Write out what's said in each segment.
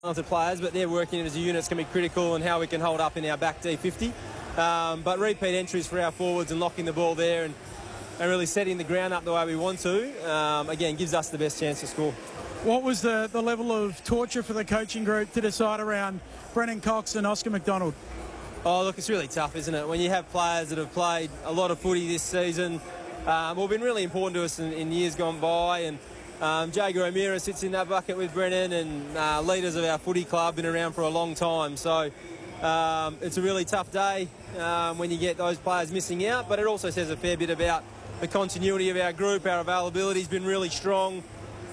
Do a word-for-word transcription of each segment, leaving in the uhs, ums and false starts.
talented players, but they're working as a unit. It's going to be critical in how we can hold up in our back D fifty. Um, but repeat entries for our forwards and locking the ball there and, and really setting the ground up the way we want to, um, again, gives us the best chance to score. What was the, the level of torture for the coaching group to decide around Brennan Cox and Oscar McDonald? Oh, look, it's really tough, isn't it? When you have players that have played a lot of footy this season, um, well, been really important to us in, in years gone by, and um, Jago O'Meara sits in that bucket with Brennan, and uh, leaders of our footy club, been around for a long time. So um, it's a really tough day um, when you get those players missing out, but it also says a fair bit about the continuity of our group. Our availability has been really strong,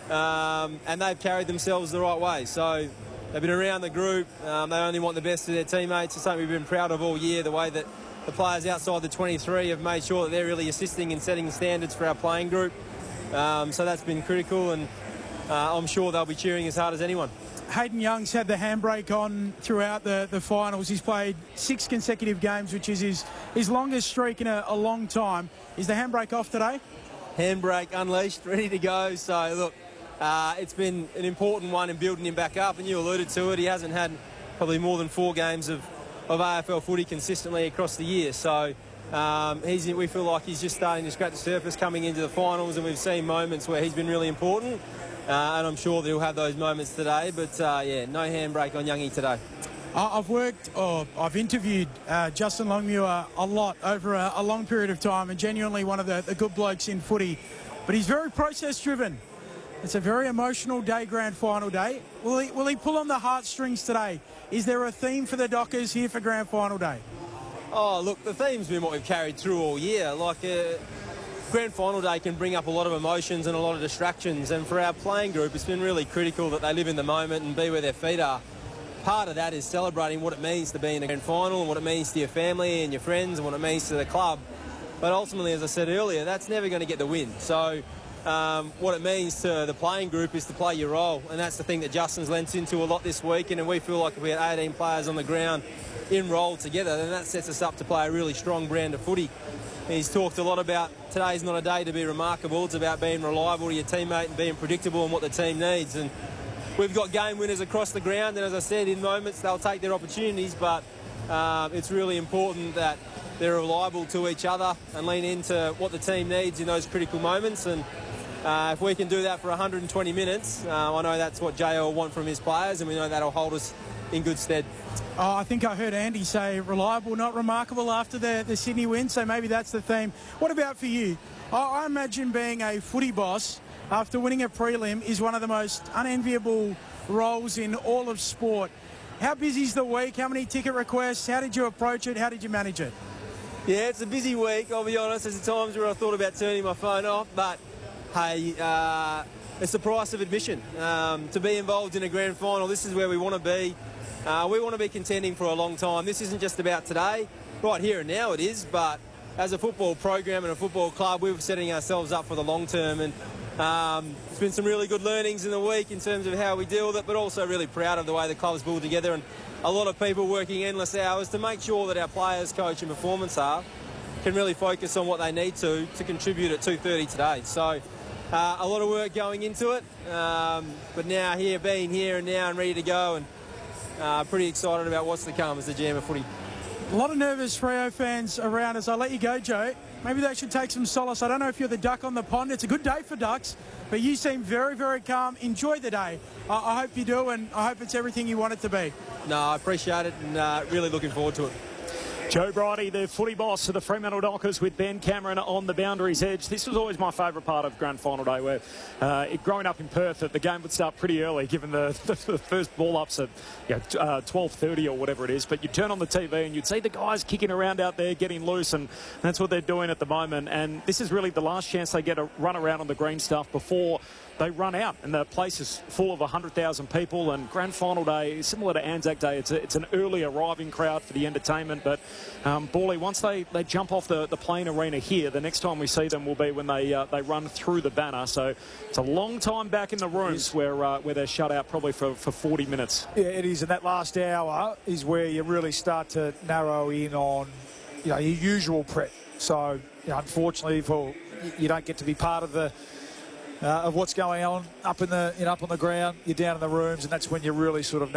um, and they've carried themselves the right way. So they've been around the group. Um, they only want the best of their teammates. It's something we've been proud of all year, the way that the players outside the twenty-three have made sure that they're really assisting in setting standards for our playing group. Um, so that's been critical, and uh, I'm sure they'll be cheering as hard as anyone. Hayden Young's had the handbrake on throughout the, the finals. He's played six consecutive games, which is his, his longest streak in a, a long time. Is the handbrake off today? Handbrake unleashed, ready to go. So, look, uh, it's been an important one in building him back up, and you alluded to it. He hasn't had probably more than four games of, of A F L footy consistently across the year. So um, he's, we feel like he's just starting to scratch the surface coming into the finals, and we've seen moments where he's been really important. Uh, and I'm sure that he'll have those moments today. But, uh, yeah, no handbrake on Youngie today. I've worked, or I've interviewed uh, Justin Longmuir a lot over a, a long period of time, and genuinely one of the, the good blokes in footy. But he's very process-driven. It's a very emotional day, grand final day. Will he, will he pull on the heartstrings today? Is there a theme for the Dockers here for grand final day? Oh, look, the theme's been what we've carried through all year. Like, uh, grand final day can bring up a lot of emotions and a lot of distractions, and for our playing group it's been really critical that they live in the moment and be where their feet are. Part of that is celebrating what it means to be in a grand final and what it means to your family and your friends and what it means to the club. But ultimately, as I said earlier, that's never going to get the win. So um, what it means to the playing group is to play your role, and that's the thing that Justin's lent into a lot this weekend, and we feel like if we had eighteen players on the ground in role together, then that sets us up to play a really strong brand of footy. He's talked a lot about today's not a day to be remarkable. It's about being reliable to your teammate and being predictable in what the team needs. And we've got game winners across the ground, and as I said, in moments they'll take their opportunities, but um, it's really important that they're reliable to each other and lean into what the team needs in those critical moments. And uh, if we can do that for one hundred twenty minutes, uh, I know that's what J O will want from his players, and we know that'll hold us in good stead. Oh, I think I heard Andy say reliable, not remarkable after the, the Sydney win, so maybe that's the theme. What about for you? I, I imagine being a footy boss after winning a prelim is one of the most unenviable roles in all of sport. How busy's the week? How many ticket requests? How did you approach it? How did you manage it? Yeah, it's a busy week, I'll be honest. There's times where I thought about turning my phone off, but hey, uh, it's the price of admission. Um, to be involved in a grand final, this is where we want to be. Uh, we want to be contending for a long time. This isn't just about today. Right here and now it is, but as a football program and a football club, we're setting ourselves up for the long term. And um, there's been some really good learnings in the week in terms of how we deal with it, but also really proud of the way the club's pulled together, and a lot of people working endless hours to make sure that our players, coach and performance staff can really focus on what they need to to contribute at two thirty today. So uh, a lot of work going into it, um, but now here, being here and now and ready to go, and Uh, pretty excited about what's to come as the G M of footy. A lot of nervous Freo fans around us. I'll let you go, Joe. Maybe they should take some solace. I don't know if you're the duck on the pond. It's a good day for ducks, but you seem very, very calm. Enjoy the day. I, I hope you do, and I hope it's everything you want it to be. No, I appreciate it, and uh, really looking forward to it. Joe Bridie, the footy boss of the Fremantle Dockers, with Ben Cameron on the boundary's edge. This was always my favourite part of grand final day, where uh, it, growing up in Perth, that the game would start pretty early, given the, the, the first ball ups at you know, uh, twelve thirty or whatever it is. But you'd turn on the T V and you'd see the guys kicking around out there, getting loose, and that's what they're doing at the moment. And this is really the last chance they get to run around on the green stuff before they run out, and the place is full of one hundred thousand people. And grand final day, similar to Anzac Day, it's, a, it's an early arriving crowd for the entertainment. But um, Bawley, once they, they jump off the, the playing arena here, the next time we see them will be when they uh, they run through the banner. So it's a long time back in the rooms where uh, where they're shut out probably for, for forty minutes. Yeah, it is, and that last hour is where you really start to narrow in on you know, your usual prep. So you know, unfortunately, for you don't get to be part of the Uh, of what's going on up in the you know, up on the ground. You're down in the rooms, and that's when you really sort of